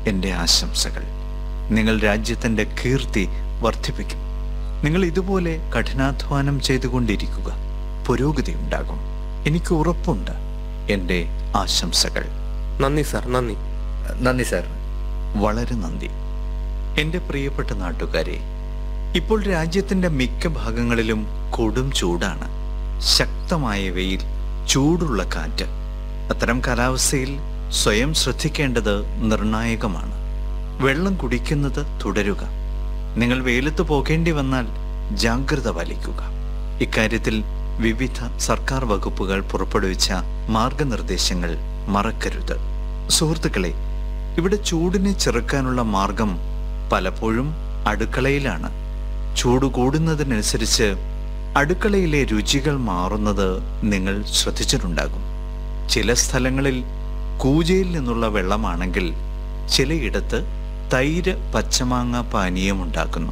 എൻ്റെ ആശംസകൾ. നിങ്ങൾ രാജ്യത്തിൻ്റെ കീർത്തി വർദ്ധിപ്പിക്കും. നിങ്ങൾ ഇതുപോലെ കഠിനാധ്വാനം ചെയ്തുകൊണ്ടിരിക്കുക. പുരോഗതി ഉണ്ടാകും. എനിക്ക് ഉറപ്പുണ്ട്. എൻ്റെ ആശംസകൾ. നന്ദി സാർ. നന്ദി. നന്ദി സാർ. വളരെ നന്ദി. എൻ്റെ പ്രിയപ്പെട്ട നാട്ടുകാരെ, ഇപ്പോൾ രാജ്യത്തിൻ്റെ മിക്ക ഭാഗങ്ങളിലും കൊടും ചൂടാണ്. ശക്തമായ വെയിൽ, ചൂടുള്ള കാറ്റ്. അത്തരം കാലാവസ്ഥയിൽ സ്വയം ശ്രദ്ധിക്കേണ്ടത് നിർണായകമാണ്. വെള്ളം കുടിക്കുന്നത് തുടരുക. നിങ്ങൾ വെയിലത്ത് പോകേണ്ടി വന്നാൽ ജാഗ്രത പാലിക്കുക. ഇക്കാര്യത്തിൽ വിവിധ സർക്കാർ വകുപ്പുകൾ പുറപ്പെടുവിച്ച മാർഗനിർദ്ദേശങ്ങൾ മറക്കരുത്. സുഹൃത്തുക്കളെ, ഇവിടെ ചൂടിനെ ചെറുക്കാനുള്ള മാർഗം പലപ്പോഴും അടുക്കളയിലാണ്. ചൂട് കൂടുന്നതിനനുസരിച്ച് അടുക്കളയിലെ രുചികൾ മാറുന്നത് നിങ്ങൾ ശ്രദ്ധിച്ചിട്ടുണ്ടാകും. ചില സ്ഥലങ്ങളിൽ കൂജയിൽ നിന്നുള്ള വെള്ളമാണെങ്കിൽ ചിലയിടത്ത് തൈര് പച്ചമാങ്ങ പാനീയമുണ്ടാക്കുന്നു.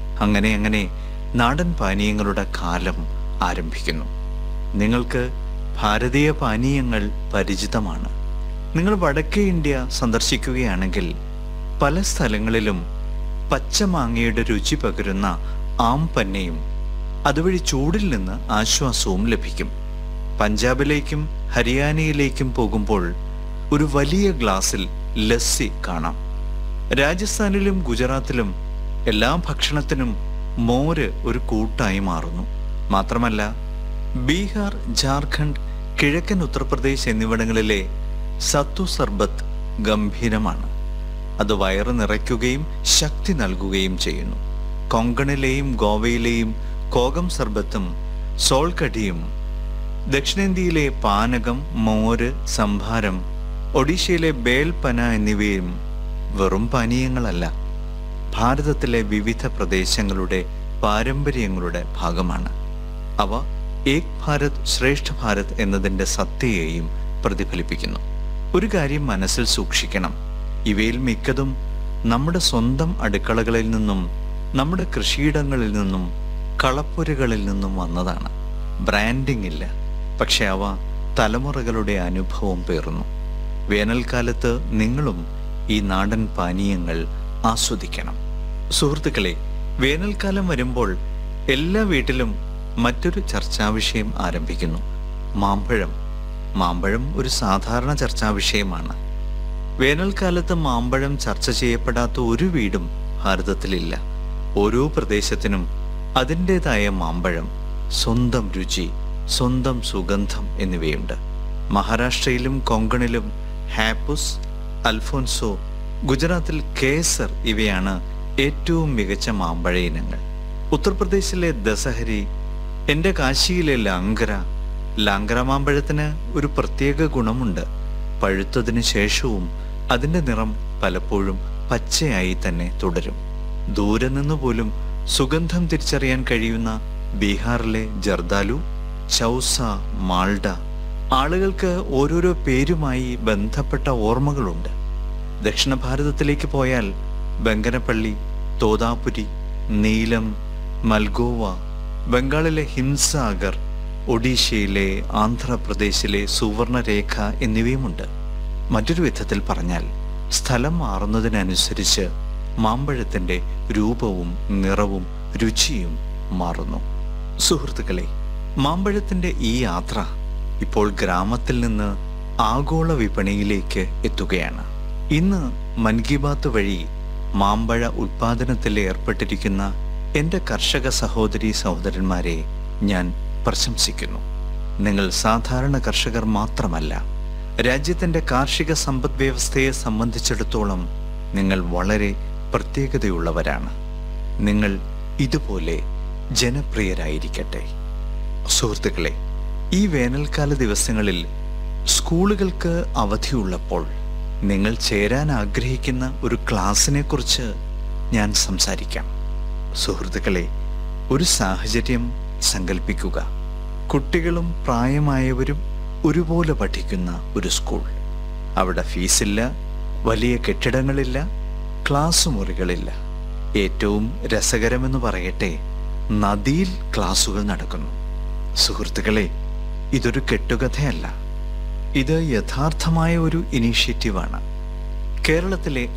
അങ്ങനെ നാടൻ പാനീയങ്ങളുടെ കാലം ആരംഭിക്കുന്നു. നിങ്ങൾക്ക് ഭാരതീയ പാനീയങ്ങൾ പരിചിതമാണ്. നിങ്ങൾ വടക്കേ ഇന്ത്യ സന്ദർശിക്കുകയാണെങ്കിൽ പല സ്ഥലങ്ങളിലും പച്ചമാങ്ങയുടെ രുചി പകരുന്ന ആംപന്നയും അതുവഴി ചൂടിൽ നിന്ന് ആശ്വാസവും ലഭിക്കും. പഞ്ചാബിലേക്കും ഹരിയാനയിലേക്കും പോകുമ്പോൾ ഒരു വലിയ ഗ്ലാസ്സിൽ ലസ്സി കാണാം. രാജസ്ഥാനിലും ഗുജറാത്തിലും എല്ലാ ഭക്ഷണത്തിനും മോര് ഒരു കൂട്ടായി മാറുന്നു. മാത്രമല്ല, ബീഹാർ, ജാർഖണ്ഡ്, കിഴക്കൻ ഉത്തർപ്രദേശ് എന്നിവിടങ്ങളിലെ സത്തു സർബത്ത് ഗംഭീരമാണ്. അത് വയറ് നിറയ്ക്കുകയും ശക്തി നൽകുകയും ചെയ്യുന്നു. കൊങ്കണിലെയും ഗോവയിലെയും കോകം സർബത്തും സോൾകടിയും, ദക്ഷിണേന്ത്യയിലെ പാനകം, മോര്, സംഭാരം, ഒഡീഷയിലെ ബേൽപന എന്നിവയും വെറും പാനീയങ്ങളല്ല, ഭാരതത്തിലെ വിവിധ പ്രദേശങ്ങളുടെ പാരമ്പര്യങ്ങളുടെ ഭാഗമാണ്. അവ ഏക് ഭാരത് ശ്രേഷ്ഠ ഭാരത് എന്നതിൻ്റെ സത്യയെയും പ്രതിഫലിപ്പിക്കുന്നു. ഒരു കാര്യം മനസ്സിൽ സൂക്ഷിക്കണം. ഇവയിൽ മിക്കതും നമ്മുടെ സ്വന്തം അടുക്കളകളിൽ നിന്നും, നമ്മുടെ കൃഷിയിടങ്ങളിൽ നിന്നും, കളപ്പുരകളിൽ നിന്നും വന്നതാണ്. ബ്രാൻഡിംഗ് ഇല്ല, പക്ഷെ അവ തലമുറകളുടെ അനുഭവം പേറുന്നു. വേനൽക്കാലത്ത് നിങ്ങളും ഈ നാടൻ പാനീയങ്ങൾ ആസ്വദിക്കണം. സുഹൃത്തുക്കളെ, വേനൽക്കാലം വരുമ്പോൾ എല്ലാ വീട്ടിലും മറ്റൊരു ചർച്ചാവിഷയം ആരംഭിക്കുന്നു. മാമ്പഴം ഒരു സാധാരണ ചർച്ചാവിഷയമാണ്. വേനൽക്കാലത്ത് മാമ്പഴം ചർച്ച ചെയ്യപ്പെടാത്ത ഒരു വീടും ഭാരതത്തിലില്ല. ഓരോ പ്രദേശത്തിനും അതിൻ്റെതായ മാമ്പഴം, സ്വന്തം രുചി, സ്വന്തം സുഗന്ധം എന്നിവയുണ്ട്. മഹാരാഷ്ട്രയിലും കൊങ്കണിലും ഹാപ്പുസ്, അൽഫോൻസോ, ഗുജറാത്തിൽ കേസർ ഇവയാണ് ഏറ്റവും മികച്ച മാമ്പഴ ഇനങ്ങൾ. ഉത്തർപ്രദേശിലെ ദസഹരി, എൻ്റെ കാശിയിലെ ലാങ്കര മാമ്പഴത്തിന് ഒരു പ്രത്യേക ഗുണമുണ്ട്. പഴുത്തതിന് ശേഷവും അതിൻ്റെ നിറം പലപ്പോഴും പച്ചയായി തന്നെ തുടരും. ദൂരെ നിന്ന് പോലും സുഗന്ധം തിരിച്ചറിയാൻ കഴിയുന്ന ബീഹാറിലെ ജർദാലു, ചൗസ, മാൾഡ, ആളുകൾക്ക് ഓരോരോ പേരുമായി ബന്ധപ്പെട്ട ഓർമ്മകളുണ്ട്. ദക്ഷിണ ഭാരതത്തിലേക്ക് പോയാൽ ബങ്കനപ്പള്ളി, തോതാപുരി, നീലം, മൽഗോവ, ബംഗാളിലെ ഹിംസാഗർ, ഒഡീഷയിലെ, ആന്ധ്രാപ്രദേശിലെ സുവർണരേഖ എന്നിവയുമുണ്ട്. മറ്റൊരു വിധത്തിൽ പറഞ്ഞാൽ, സ്ഥലം മാറുന്നതിനനുസരിച്ച് മാമ്പഴത്തിൻ്റെ രൂപവും നിറവും രുചിയും മാറുന്നു. സുഹൃത്തുക്കളെ, മാമ്പഴത്തിൻ്റെ ഈ യാത്ര ഇപ്പോൾ ഗ്രാമത്തിൽ നിന്ന് ആഗോള വിപണിയിലേക്ക് എത്തുകയാണ്. ഇന്ന് മൻ കി ബാത്ത് വഴി മാമ്പഴ ഉൽപാദനത്തിൽ ഏർപ്പെട്ടിരിക്കുന്ന എൻ്റെ കർഷക സഹോദരീ സഹോദരന്മാരെ ഞാൻ പ്രശംസിക്കുന്നു. നിങ്ങൾ സാധാരണ കർഷകർ മാത്രമല്ല, രാജ്യത്തിൻ്റെ കാർഷിക സമ്പദ് വ്യവസ്ഥയെ സംബന്ധിച്ചിടത്തോളം നിങ്ങൾ വളരെ പ്രത്യേകതയുള്ളവരാണ്. നിങ്ങൾ ഇതുപോലെ ജനപ്രിയരായിരിക്കട്ടെ. സുഹൃത്തുക്കളെ, ഈ വേനൽക്കാല ദിവസങ്ങളിൽ സ്കൂളുകൾക്ക് അവധിയുള്ളപ്പോൾ നിങ്ങൾ ചേരാൻ ആഗ്രഹിക്കുന്ന ഒരു ക്ലാസ്സിനെ കുറിച്ച് ഞാൻ സംസാരിക്കാം. സുഹൃത്തുക്കളെ, ഒരു സാഹചര്യം സങ്കല്പിക്കുക. കുട്ടികളും പ്രായമായവരും ഒരുപോലെ പഠിക്കുന്ന ഒരു സ്കൂൾ. അവിടെ ഫീസില്ല, വലിയ കെട്ടിടങ്ങളില്ല, ക്ലാസ് മുറികളില്ല. ഏറ്റവും രസകരമെന്ന് പറയട്ടെ, നദിയിൽ ക്ലാസുകൾ നടക്കുന്നു. സുഹൃത്തുക്കളെ, ഇതൊരു കെട്ടുകഥയല്ല, ഇത് യഥാർത്ഥമായ ഒരു ഇനീഷ്യേറ്റീവാണ്. കേരളത്തിലെ